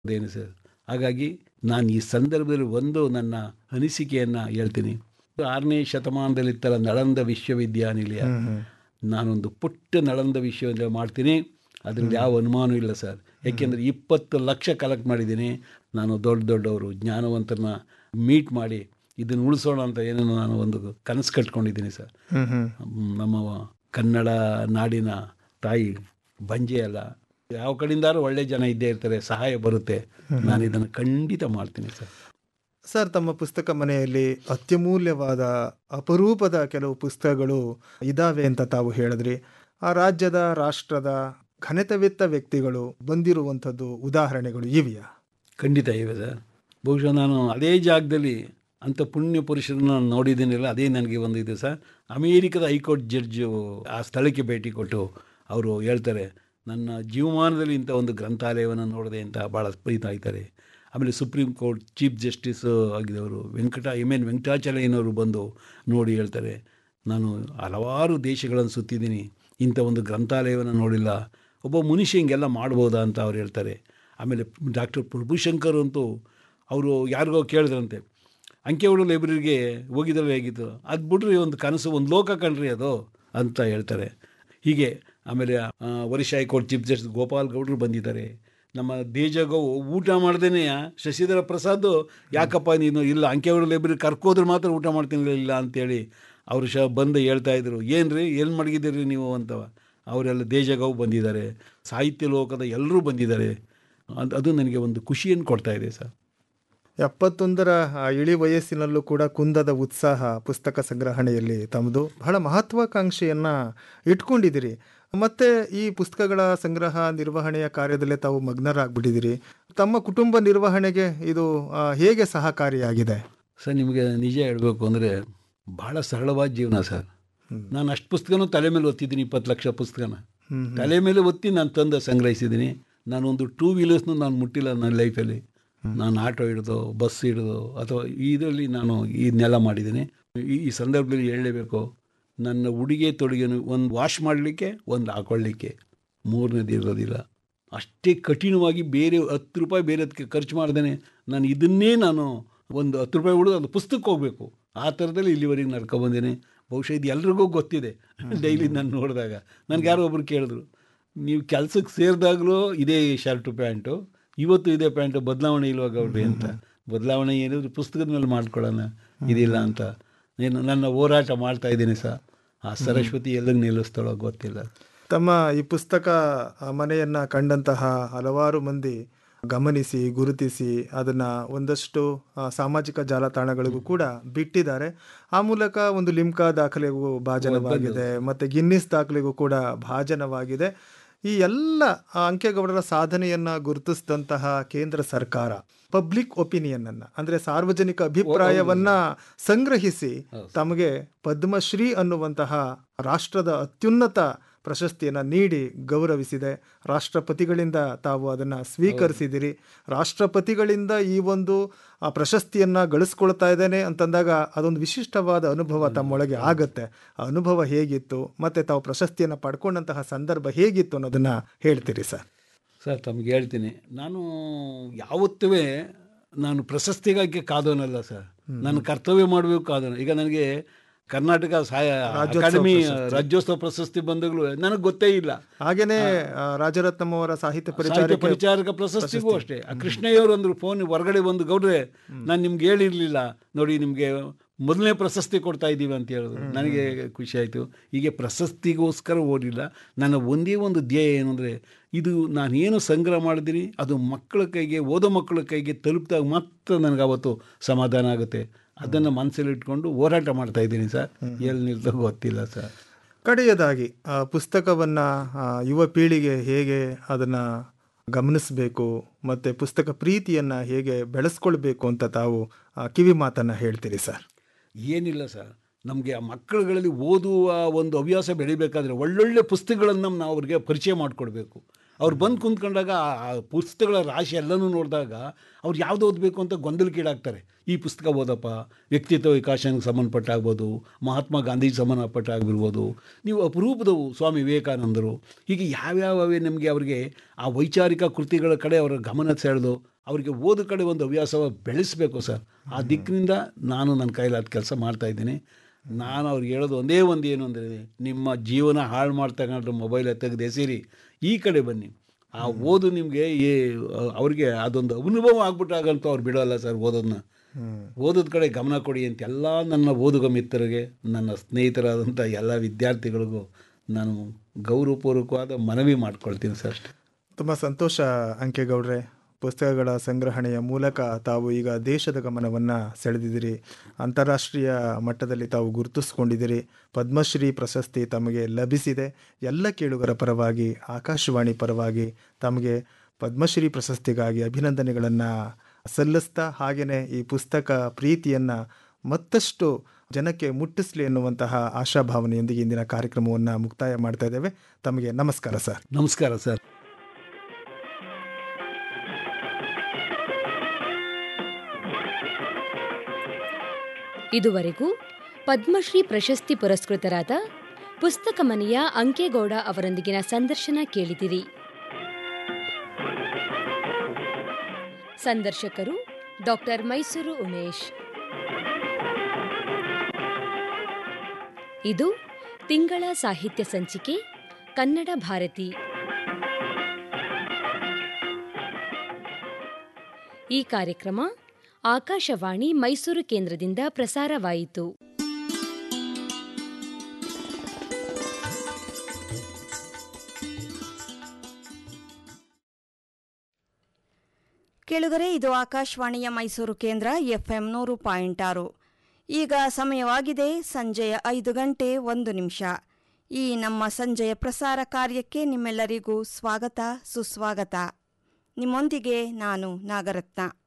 ಅದೇನು ಸರ್. ಹಾಗಾಗಿ ನಾನು ಈ ಸಂದರ್ಭದಲ್ಲಿ ಒಂದು ನನ್ನ ಅನಿಸಿಕೆಯನ್ನು ಹೇಳ್ತೀನಿ. 6ನೇ ಶತಮಾನದಲ್ಲಿತ್ತಲ್ಲ ನಳಂದ ವಿಶ್ವವಿದ್ಯಾನಿಲಯ, ನಾನೊಂದು ಪುಟ್ಟ ನಳಂದ ವಿಶ್ವವಿದ್ಯಾಲಯ ಮಾಡ್ತೀನಿ, ಅದರಲ್ಲಿ ಯಾವ ಅನುಮಾನವೂ ಇಲ್ಲ ಸರ್. ಯಾಕೆಂದರೆ 20 ಲಕ್ಷ ಕಲೆಕ್ಟ್ ಮಾಡಿದ್ದೀನಿ. ನಾನು ದೊಡ್ಡವರು ಜ್ಞಾನವಂತರನ್ನ ಮೀಟ್ ಮಾಡಿ ಇದನ್ನು ಉಳಿಸೋಣ ಅಂತ ಏನೇನೋ ನಾನು ಒಂದು ಕನಸು ಕಟ್ಕೊಂಡಿದ್ದೀನಿ ಸರ್. ನಮ್ಮ ಕನ್ನಡ ನಾಡಿನ ತಾಯಿ ಬಂಜೆ ಅಲ್ಲ, ಯಾವ ಕಡೆಯಿಂದಾದ್ರೂ ಒಳ್ಳೆ ಜನ ಇದ್ದೇ ಇರ್ತಾರೆ, ಸಹಾಯ ಬರುತ್ತೆ. ನಾನು ಇದನ್ನು ಖಂಡಿತ ಮಾಡ್ತೀನಿ ಸರ್. ಸರ್, ತಮ್ಮ ಪುಸ್ತಕ ಮನೆಯಲ್ಲಿ ಅತ್ಯಮೂಲ್ಯವಾದ ಅಪರೂಪದ ಕೆಲವು ಪುಸ್ತಕಗಳು ಇದ್ದಾವೆ ಅಂತ ತಾವು ಹೇಳಿದ್ರಿ. ಆ ರಾಜ್ಯದ ರಾಷ್ಟ್ರದ ಘನತೆವೆತ್ತ ವ್ಯಕ್ತಿಗಳು ಬಂದಿರುವಂಥದ್ದು ಉದಾಹರಣೆಗಳು ಇವೆಯಾ? ಖಂಡಿತ ಇವೆ ಸರ್. ಬಹುಶಃ ನಾನು ಅದೇ ಜಾಗದಲ್ಲಿ ಅಂಥ ಪುಣ್ಯ ಪುರುಷರನ್ನ ನೋಡಿದ್ದೀನಿಲ್ಲ, ಅದೇ ನನಗೆ ಒಂದು ಇದು ಸರ್. ಅಮೇರಿಕದ ಹೈಕೋರ್ಟ್ ಜಡ್ಜು ಆ ಸ್ಥಳಕ್ಕೆ ಭೇಟಿ ಕೊಟ್ಟು ಅವರು ಹೇಳ್ತಾರೆ, ನನ್ನ ಜೀವಮಾನದಲ್ಲಿ ಇಂಥ ಒಂದು ಗ್ರಂಥಾಲಯವನ್ನು ನೋಡಿದೆ ಅಂತ ಭಾಳ ಪ್ರೀತ ಆಯ್ತಾರೆ. ಆಮೇಲೆ ಸುಪ್ರೀಂ ಕೋರ್ಟ್ ಚೀಫ್ ಜಸ್ಟಿಸ್ ಆಗಿದ್ದವರು ವೆಂಕಟಾಚಲಯ್ಯನವರು ಬಂದು ನೋಡಿ ಹೇಳ್ತಾರೆ, ನಾನು ಹಲವಾರು ದೇಶಗಳನ್ನು ಸುತ್ತಿದ್ದೀನಿ, ಇಂಥ ಒಂದು ಗ್ರಂಥಾಲಯವನ್ನು ನೋಡಿಲ್ಲ, ಒಬ್ಬ ಮನುಷ್ಯ ಹಿಂಗೆಲ್ಲ ಮಾಡ್ಬೋದಾ ಅಂತ ಅವ್ರು ಹೇಳ್ತಾರೆ. ಆಮೇಲೆ ಡಾಕ್ಟರ್ ಪ್ರಭುಶಂಕರ್ ಅಂತೂ ಅವರು ಯಾರಿಗೋ ಕೇಳಿದ್ರಂತೆ, ಅಂಕೆಗಳು ಲೈಬ್ರರಿಗೆ ಹೋಗಿದ್ರೆ ಹೇಗಿತ್ತು, ಅದು ಬಿಡ್ರಿ ಒಂದು ಕನಸು, ಒಂದು ಲೋಕ ಕಣ್ರಿ ಅದು ಅಂತ ಹೇಳ್ತಾರೆ. ಹೀಗೆ ಆಮೇಲೆ Orissa high court chief justice Gopal ಗೌಡರು ಬಂದಿದ್ದಾರೆ. ನಮ್ಮ ದೇಜಗೋ ಊಟ ಮಾಡ್ದೇ ಶಶಿಧರ ಪ್ರಸಾದ್, ಯಾಕಪ್ಪ ನೀನು ಇಲ್ಲ ಅಂಕೆಗಳು ಲೈಬ್ರರಿ ಕರ್ಕೋದ್ರೆ ಮಾತ್ರ ಊಟ ಮಾಡ್ತೀನಿ ಇಲ್ಲ ಅಂತೇಳಿ ಅವರು ಬಂದು ಹೇಳ್ತಾಯಿದ್ರು, ಏನು ರೀ ಎಲ್ಲಿ ಮಡಗಿದ್ದೀರಿ ನೀವು ಅಂತ. ಅವರೆಲ್ಲ ದೇಜಗೌ ಬಂದಿದ್ದಾರೆ, ಸಾಹಿತ್ಯ ಲೋಕದ ಎಲ್ಲರೂ ಬಂದಿದ್ದಾರೆ. ಅದು ನನಗೆ ಒಂದು ಖುಷಿಯನ್ನು ಕೊಡ್ತಾ ಇದೆ ಸರ್. 71ರ ಇಳಿ ವಯಸ್ಸಿನಲ್ಲೂ ಕೂಡ ಕುಂದದ ಉತ್ಸಾಹ ಪುಸ್ತಕ ಸಂಗ್ರಹಣೆಯಲ್ಲಿ ತಮ್ಮದು ಬಹಳ ಮಹತ್ವಾಕಾಂಕ್ಷೆಯನ್ನು ಇಟ್ಕೊಂಡಿದ್ದೀರಿ. ಮತ್ತು ಈ ಪುಸ್ತಕಗಳ ಸಂಗ್ರಹ ನಿರ್ವಹಣೆಯ ಕಾರ್ಯದಲ್ಲೇ ತಾವು ಮಗ್ನರಾಗ್ಬಿಟ್ಟಿದ್ದೀರಿ. ತಮ್ಮ ಕುಟುಂಬ ನಿರ್ವಹಣೆಗೆ ಇದು ಹೇಗೆ ಸಹಕಾರಿಯಾಗಿದೆ ಸರ್? ನಿಮಗೆ ನಿಜ ಹೇಳಬೇಕು ಅಂದರೆ ಭಾಳ ಸರಳವಾದ ಜೀವನ ಸರ್. ನಾನು ಅಷ್ಟು ಪುಸ್ತಕನೂ ತಲೆ ಮೇಲೆ ಒತ್ತಿದ್ದೀನಿ, 20 ಲಕ್ಷ ಪುಸ್ತಕನ ತಲೆ ಮೇಲೆ ಒತ್ತಿ ನಾನು ತಂದು ಸಂಗ್ರಹಿಸಿದ್ದೀನಿ. ನಾನೊಂದು 2 ವೀಲರ್ಸ್ನೂ ನಾನು ಮುಟ್ಟಿಲ್ಲ ನನ್ನ ಲೈಫಲ್ಲಿ. ನಾನು ಆಟೋ ಹಿಡಿದು ಬಸ್ ಹಿಡಿದು ಅಥವಾ ಇದರಲ್ಲಿ ನಾನು ಇದನ್ನೆಲ್ಲ ಮಾಡಿದ್ದೀನಿ. ಈ ಸಂದರ್ಭದಲ್ಲಿ ಹೇಳಲೇಬೇಕು, ನನ್ನ ಉಡುಗೆ ತೊಡುಗೆನು ಒಂದು ವಾಶ್ ಮಾಡಲಿಕ್ಕೆ, ಒಂದು ಹಾಕೊಳ್ಳಿಕ್ಕೆ, ಮೂರನೇದು ಇರೋದಿಲ್ಲ. ಅಷ್ಟೇ ಕಠಿಣವಾಗಿ ಬೇರೆ 10 ರೂಪಾಯಿ ಬೇರೆ ಅದಕ್ಕೆ ಖರ್ಚು ಮಾಡ್ದೇನೆ ನಾನು ಇದನ್ನೇ ನಾನು ಒಂದು 10 ರೂಪಾಯಿ ಉಳಿದು ಅದು ಪುಸ್ತಕಕ್ಕೆ ಹೋಗಬೇಕು, ಆ ಥರದಲ್ಲಿ ಇಲ್ಲಿವರೆಗೆ ನಡ್ಕೊಬಂದೇನೆ. ಬಹುಶಃ ಇದು ಎಲ್ರಿಗೂ ಗೊತ್ತಿದೆ. ಡೈಲಿ ನಾನು ನೋಡಿದಾಗ ನನಗೆ ಯಾರೋ ಒಬ್ರು ಕೇಳಿದ್ರು, ನೀವು ಕೆಲಸಕ್ಕೆ ಸೇರಿದಾಗಲೂ ಇದೇ ಶರ್ಟು ಪ್ಯಾಂಟು, ಇವತ್ತು ಇದೇ ಪ್ಯಾಂಟು, ಬದಲಾವಣೆ ಇಲ್ವಾ ಗೌಡ್ರಿ ಅಂತ. ಬದಲಾವಣೆ ಏನಿದ್ರು ಪುಸ್ತಕದ ಮೇಲೆ ಮಾಡ್ಕೊಳ್ಳೋಣ, ಇದಿಲ್ಲ ಅಂತ ನನ್ನ ಹೋರಾಟ ಮಾಡ್ತಾ ಇದ್ದೀನಿ ಸರ್. ಆ ಸರಸ್ವತಿ ಎಲ್ಲಿಗೆ ನಿಲ್ಲಿಸ್ತಾಳೋ ಗೊತ್ತಿಲ್ಲ. ತಮ್ಮ ಈ ಪುಸ್ತಕ ಮನೆಯನ್ನು ಕಂಡಂತಹ ಹಲವಾರು ಮಂದಿ ಗಮನಿಸಿ ಗುರುತಿಸಿ ಅದನ್ನು ಒಂದಷ್ಟು ಸಾಮಾಜಿಕ ಜಾಲತಾಣಗಳಿಗೂ ಕೂಡ ಬಿಟ್ಟಿದ್ದಾರೆ. ಆ ಮೂಲಕ ಒಂದು ಲಿಮ್ಕಾ ದಾಖಲೆಗೂ ಭಾಜನವಾಗಿದೆ ಮತ್ತು ಗಿನ್ನಿಸ್ ದಾಖಲೆಗೂ ಕೂಡ ಭಾಜನವಾಗಿದೆ. ಈ ಎಲ್ಲ ಅಂಕೇಗೌಡರ ಸಾಧನೆಯನ್ನು ಗುರುತಿಸಿದಂತಹ ಕೇಂದ್ರ ಸರ್ಕಾರ ಪಬ್ಲಿಕ್ ಒಪಿನಿಯನ್ ಅಂದರೆ ಸಾರ್ವಜನಿಕ ಅಭಿಪ್ರಾಯವನ್ನು ಸಂಗ್ರಹಿಸಿ ತಮಗೆ ಪದ್ಮಶ್ರೀ ಅನ್ನುವಂತಹ ರಾಷ್ಟ್ರದ ಅತ್ಯುನ್ನತ ಪ್ರಶಸ್ತಿಯನ್ನು ನೀಡಿ ಗೌರವಿಸಿದೆ. ರಾಷ್ಟ್ರಪತಿಗಳಿಂದ ತಾವು ಅದನ್ನು ಸ್ವೀಕರಿಸಿದಿರಿ. ರಾಷ್ಟ್ರಪತಿಗಳಿಂದ ಈ ಒಂದು ಪ್ರಶಸ್ತಿಯನ್ನು ಗಳಿಸ್ಕೊಳ್ತಾ ಇದ್ದೇನೆ ಅಂತಂದಾಗ ಅದೊಂದು ವಿಶಿಷ್ಟವಾದ ಅನುಭವ ತಮ್ಮೊಳಗೆ ಆಗತ್ತೆ. ಆ ಅನುಭವ ಹೇಗಿತ್ತು ಮತ್ತು ತಾವು ಪ್ರಶಸ್ತಿಯನ್ನು ಪಡ್ಕೊಂಡಂತಹ ಸಂದರ್ಭ ಹೇಗಿತ್ತು ಅನ್ನೋದನ್ನು ಹೇಳ್ತೀರಿ ಸರ್? ಸರ್, ತಮಗೆ ಹೇಳ್ತೀನಿ, ನಾನು ಯಾವತ್ತೂ ನಾನು ಪ್ರಶಸ್ತಿಗಾಗಿ ಕಾದೋನಲ್ಲ ಸರ್. ನಾನು ಕರ್ತವ್ಯ ಮಾಡಬೇಕು ಕಾದೋನು. ಈಗ ನನಗೆ ಕರ್ನಾಟಕ ಅಕಾಡೆಮಿ ರಾಜ್ಯೋತ್ಸವ ಪ್ರಶಸ್ತಿ ಬಂದಾಗಲೂ ನನಗೆ ಗೊತ್ತೇ ಇಲ್ಲ. ಹಾಗೇನೆ ರಾಜರತ್ನಂ ಅವರ ಸಾಹಿತ್ಯ ಪರಿಚಾರಕ ಪ್ರಶಸ್ತಿಗೂ ಅಷ್ಟೇ. ಕೃಷ್ಣಯ್ಯವರು ಅಂದರು ಫೋನ್ ಹೊರಗಡೆ ಬಂದು, ಗೌಡ್ರೆ ನಾನು ನಿಮ್ಗೆ ಹೇಳಿರಲಿಲ್ಲ ನೋಡಿ, ನಿಮಗೆ ಮೊದಲನೇ ಪ್ರಶಸ್ತಿ ಕೊಡ್ತಾ ಇದ್ದೀವಿ ಅಂತ ಹೇಳಿದ್ರು. ನನಗೆ ಖುಷಿ ಆಯಿತು. ಹೀಗೆ ಪ್ರಶಸ್ತಿಗೋಸ್ಕರ ಓದಿಲ್ಲ. ನನ್ನ ಒಂದೇ ಒಂದು ಧ್ಯೇಯ ಏನು ಅಂದರೆ, ಇದು ನಾನೇನು ಸಂಗ್ರಹ ಮಾಡಿದ್ದೀನಿ ಅದು ಮಕ್ಕಳ ಕೈಗೆ, ಓದೋ ಮಕ್ಕಳ ಕೈಗೆ ತಲುಪಿದಾಗ ಮಾತ್ರ ನನಗೆ ಅವತ್ತು ಸಮಾಧಾನ ಆಗುತ್ತೆ. ಅದನ್ನು ಮನಸ್ಸಲ್ಲಿ ಇಟ್ಕೊಂಡು ಹೋರಾಟ ಮಾಡ್ತಾ ಇದ್ದೀನಿ ಸರ್. ಎಲ್ಲಿ ನಿಲ್ತೋ ಗೊತ್ತಿಲ್ಲ ಸರ್. ಕಡೆಯದಾಗಿ ಪುಸ್ತಕವನ್ನು ಯುವ ಪೀಳಿಗೆ ಹೇಗೆ ಅದನ್ನು ಗಮನಿಸಬೇಕು ಮತ್ತು ಪುಸ್ತಕ ಪ್ರೀತಿಯನ್ನು ಹೇಗೆ ಬೆಳೆಸ್ಕೊಳ್ಬೇಕು ಅಂತ ತಾವು ಕಿವಿ ಮಾತನ್ನು ಹೇಳ್ತೀರಿ ಸರ್? ಏನಿಲ್ಲ ಸರ್, ನಮಗೆ ಆ ಮಕ್ಕಳುಗಳಲ್ಲಿ ಓದುವ ಒಂದು ಹವ್ಯಾಸ ಬೆಳಿಬೇಕಾದ್ರೆ ಒಳ್ಳೊಳ್ಳೆ ಪುಸ್ತಕಗಳನ್ನು ನಾವು ಅವ್ರಿಗೆ ಪರಿಚಯ ಮಾಡಿಕೊಡ್ಬೇಕು. ಅವ್ರು ಬಂದು ಕುಂತ್ಕೊಂಡಾಗ ಆ ಪುಸ್ತಕಗಳ ರಾಶಿ ಎಲ್ಲನೂ ನೋಡಿದಾಗ ಅವ್ರು ಯಾವುದು ಓದಬೇಕು ಅಂತ ಗೊಂದಲಕ್ಕೀಡಾಗ್ತಾರೆ. ಈ ಪುಸ್ತಕ ಓದಪ್ಪ, ವ್ಯಕ್ತಿತ್ವ ವಿಕಾಸಕ್ಕೆ ಸಂಬಂಧಪಟ್ಟಾಗ್ಬೋದು, ಮಹಾತ್ಮ ಗಾಂಧೀಜಿ ಸಂಬಂಧಪಟ್ಟಾಗಿರ್ಬೋದು, ನೀವು ಅಪರೂಪದವು ಸ್ವಾಮಿ ವಿವೇಕಾನಂದರು, ಹೀಗೆ ಯಾವ್ಯಾವೇ ನಮಗೆ ಅವರಿಗೆ ಆ ವೈಚಾರಿಕ ಕೃತಿಗಳ ಕಡೆ ಅವರ ಗಮನ ಸೆಳೆದು ಅವರಿಗೆ ಓದು ಕಡೆ ಒಂದು ಹವ್ಯಾಸ ಬೆಳೆಸಬೇಕು ಸರ್. ಆ ದಿಕ್ಕಿನಿಂದ ನಾನು ನನ್ನ ಕೈಲಾದ ಕೆಲಸ ಮಾಡ್ತಾಯಿದ್ದೀನಿ. ನಾನು ಅವ್ರಿಗೆ ಹೇಳೋದು ಒಂದೇ ಒಂದು ಏನು ಅಂದರೆ, ನಿಮ್ಮ ಜೀವನ ಹಾಳು ಮಾಡ್ತಕ್ಕಂಥ ಮೊಬೈಲ್ ತೆಗೆದೆಸಿರಿ, ಈ ಕಡೆ ಬನ್ನಿ. ಆ ಓದು ನಿಮಗೆ ಅವ್ರಿಗೆ ಅದೊಂದು ಅನುಭವ ಆಗ್ಬಿಟ್ಟಾಗಂತೂ ಅವ್ರು ಬಿಡೋಲ್ಲ ಸರ್ ಓದೋದನ್ನ. ಓದೋದ ಕಡೆ ಗಮನ ಕೊಡಿ ಅಂತ ಎಲ್ಲ ನನ್ನ ಓದುಗ ಮಿತ್ರರಿಗೆ, ನನ್ನ ಸ್ನೇಹಿತರಾದಂಥ ಎಲ್ಲ ವಿದ್ಯಾರ್ಥಿಗಳಿಗೂ ನಾನು ಗೌರವಪೂರ್ವಕವಾದ ಮನವಿ ಮಾಡ್ಕೊಳ್ತೀನಿ ಸರ್. ಅಷ್ಟೇ. ತುಂಬ ಸಂತೋಷ ಅಂಕೇಗೌಡ್ರೆ. ಪುಸ್ತಕಗಳ ಸಂಗ್ರಹಣೆಯ ಮೂಲಕ ತಾವು ಈಗ ದೇಶದ ಗಮನವನ್ನು ಸೆಳೆದಿದ್ದೀರಿ. ಅಂತಾರಾಷ್ಟ್ರೀಯ ಮಟ್ಟದಲ್ಲಿ ತಾವು ಗುರುತಿಸ್ಕೊಂಡಿದ್ದೀರಿ. ಪದ್ಮಶ್ರೀ ಪ್ರಶಸ್ತಿ ತಮಗೆ ಲಭಿಸಿದೆ. ಎಲ್ಲ ಕೇಳುಗರ ಪರವಾಗಿ, ಆಕಾಶವಾಣಿ ಪರವಾಗಿ ತಮಗೆ ಪದ್ಮಶ್ರೀ ಪ್ರಶಸ್ತಿಗಾಗಿ ಅಭಿನಂದನೆಗಳನ್ನು ಸಲ್ಲಿಸ್ತಾ, ಹಾಗೆಯೇ ಈ ಪುಸ್ತಕ ಪ್ರೀತಿಯನ್ನು ಮತ್ತಷ್ಟು ಜನಕ್ಕೆ ಮುಟ್ಟಿಸಲಿ ಎನ್ನುವಂತಹ ಆಶಾಭಾವನೆಯೊಂದಿಗೆ ಇಂದಿನ ಕಾರ್ಯಕ್ರಮವನ್ನು ಮುಕ್ತಾಯ ಮಾಡ್ತಾ ಇದ್ದೇವೆ. ತಮಗೆ ನಮಸ್ಕಾರ ಸರ್. ನಮಸ್ಕಾರ ಸರ್. ಇದುವರೆಗೂ ಪದ್ಮಶ್ರೀ ಪ್ರಶಸ್ತಿ ಪುರಸ್ಕೃತರಾದ ಪುಸ್ತಕ ಮನೆಯ ಅಂಕೇಗೌಡ ಅವರೊಂದಿಗಿನ ಸಂದರ್ಶನ ಕೇಳಿದಿರಿ. ಸಂದರ್ಶಕರು ಡಾಕ್ಟರ್ ಮೈಸೂರು ಉಮೇಶ್. ಇದು ತಿಂಗಳ ಸಾಹಿತ್ಯ ಸಂಚಿಕೆ ಕನ್ನಡ ಭಾರತಿ. ಈ ಕಾರ್ಯಕ್ರಮ ಆಕಾಶವಾಣಿ ಮೈಸೂರು ಕೇಂದ್ರದಿಂದ ಪ್ರಸಾರವಾಯಿತು. ಕೇಳುಗರೆ, ಇದು ಆಕಾಶವಾಣಿಯ ಮೈಸೂರು ಕೇಂದ್ರ FM 100.6. ಈಗ ಸಮಯವಾಗಿದೆ ಸಂಜೆಯ 5:01. ಈ ನಮ್ಮ ಸಂಜೆಯ ಪ್ರಸಾರ ಕಾರ್ಯಕ್ಕೆ ನಿಮ್ಮೆಲ್ಲರಿಗೂ ಸ್ವಾಗತ ಸುಸ್ವಾಗತ. ನಿಮ್ಮೊಂದಿಗೆ ನಾನು ನಾಗರತ್ನ.